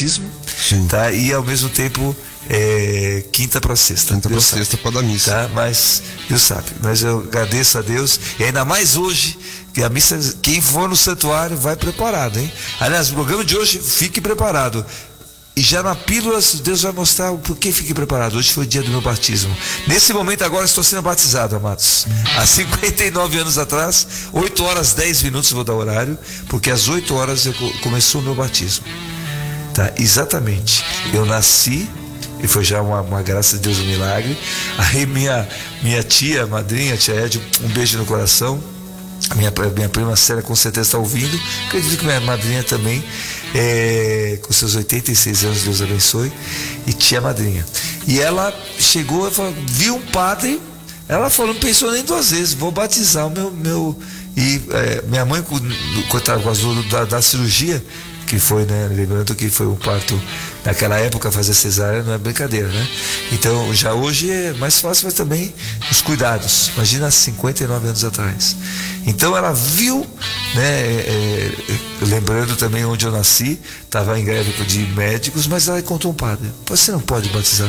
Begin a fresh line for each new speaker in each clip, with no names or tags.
batismo,
Sim.
tá? E ao mesmo tempo quinta para sexta.
Quinta para sexta para dar missa.
Tá? Mas Deus sabe. Mas eu agradeço a Deus, e ainda mais hoje, que a missa, quem for no santuário vai preparado, hein? Aliás, o programa de hoje, fique preparado. E já na pílulas, Deus vai mostrar o porquê fique preparado. Hoje foi o dia do meu batismo. Nesse momento agora estou sendo batizado, amados. Há 59 anos atrás, 8 horas 10 minutos vou dar horário, porque às 8 horas começou o meu batismo. Tá? Exatamente. Eu nasci, e foi já uma graça de Deus, um milagre. Aí minha tia, madrinha, tia Ed, um beijo no coração. Minha prima Célia com certeza está ouvindo. Acredito que minha madrinha também, com seus 86 anos, Deus abençoe. E tia madrinha. E ela chegou, viu um padre. Ela falou, não pensou nem duas vezes, vou batizar o meu. E minha mãe, coitada, com as dores da cirurgia, que foi, né? Lembrando que foi um parto naquela época, fazer cesárea não é brincadeira, né? Então já hoje é mais fácil, mas também os cuidados. Imagina 59 anos atrás. Então ela viu, né? Lembrando também onde eu nasci, estava em greve de médicos, mas ela contou um padre: você não pode batizar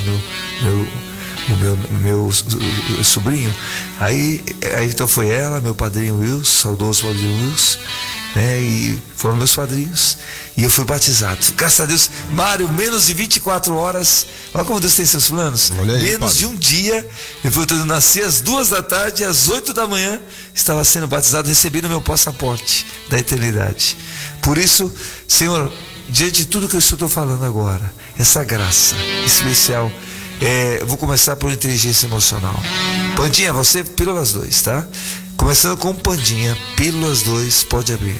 meu sobrinho? Aí então foi ela, meu padrinho Wilson, saudoso padrinho Wilson, né? E foram meus padrinhos. E eu fui batizado. Graças a Deus, Mário, menos de 24 horas. Olha como Deus tem seus planos.
Olha aí,
menos
padre.
de um dia. Depois eu nasci às 2 da tarde, às 8 da manhã, estava sendo batizado, recebendo meu passaporte da eternidade. Por isso, Senhor, diante de tudo que eu estou falando agora, essa graça especial, eu vou começar por inteligência emocional. Pandinha, você, pílulas 2, tá? Começando com Pandinha, pílulas 2, pode abrir.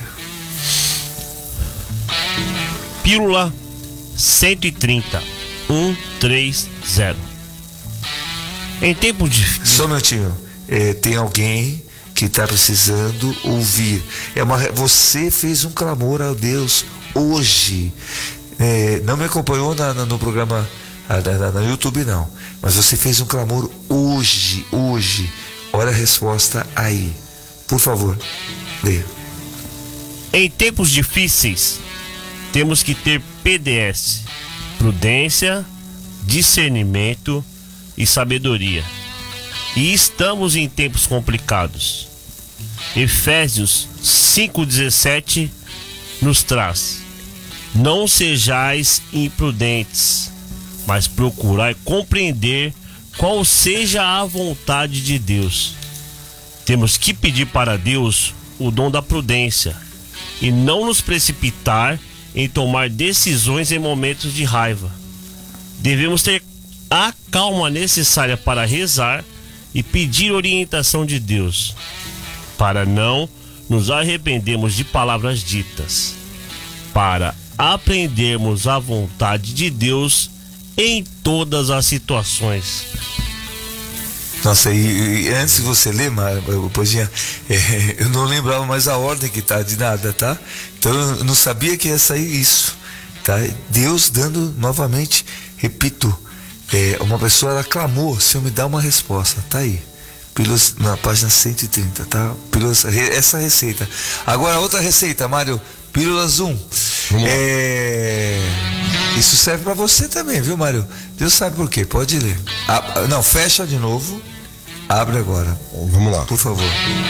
Pílula 130, 130. Em tempo de...
Só um minutinho. Tem alguém que está precisando ouvir. Você fez um clamor a Deus hoje. Não me acompanhou no programa no YouTube, não. Mas você fez um clamor hoje. Olha a resposta aí. Por favor, leia.
Em tempos difíceis, temos que ter PDS, prudência, discernimento e sabedoria. E estamos em tempos complicados. Efésios 5,17 nos traz: não sejais imprudentes, mas procurai compreender qual seja a vontade de Deus. Temos que pedir para Deus o dom da prudência e não nos precipitar em tomar decisões em momentos de raiva. Devemos ter a calma necessária para rezar e pedir orientação de Deus, para não nos arrependermos de palavras ditas, para aprendermos a vontade de Deus em todas as situações.
Nossa, e antes de você ler, Pandinha, eu não lembrava mais a ordem que tá de nada, tá? Então eu não sabia que ia sair isso, tá? Deus dando novamente, repito, uma pessoa, ela clamou: Senhor, me dá uma resposta, tá aí, pílulas, na página 130, tá? Pílulas, essa receita. Agora outra receita, Mário, pílulas 1. Isso serve para você também, viu, Mário? Deus sabe por quê, pode ler. Não, fecha de novo. Abre agora.
Vamos lá.
Por favor.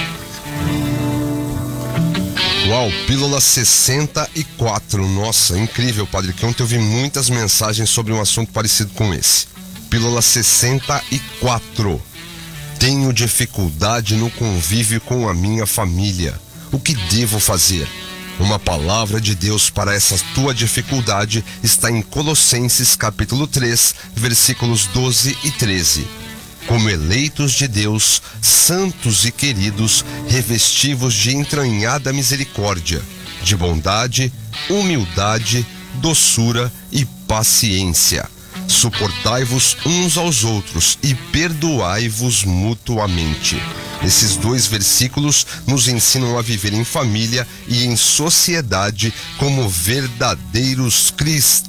Uau, pílula 64. Nossa, incrível, Padre, que ontem eu vi muitas mensagens sobre um assunto parecido com esse. Pílula 64. Tenho dificuldade no convívio com a minha família. O que devo fazer? Uma palavra de Deus para essa tua dificuldade está em Colossenses capítulo 3, versículos 12 e 13. Como eleitos de Deus, santos e queridos, revestivos de entranhada misericórdia, de bondade, humildade, doçura e paciência. Suportai-vos uns aos outros e perdoai-vos mutuamente. Esses dois versículos nos ensinam a viver em família e em sociedade como verdadeiros cristãos.